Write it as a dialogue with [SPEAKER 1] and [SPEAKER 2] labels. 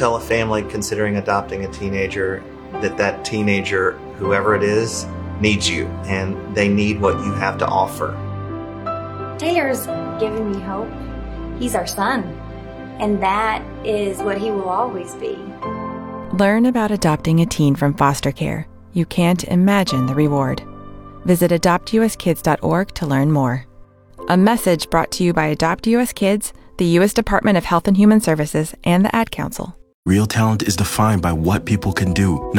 [SPEAKER 1] tell a family considering adopting a teenager that teenager, whoever it is, needs you, and they need what you have to offer.
[SPEAKER 2] Taylor's given me hope. He's our son, and that is what he will always be.
[SPEAKER 3] Learn about adopting a teen from foster care. You can't imagine the reward. Visit adoptuskids.org to learn more. A message brought to you by Adopt US Kids, the U.S. Department of Health and Human Services, and the Ad Council.
[SPEAKER 4] Real talent is defined by what people can do,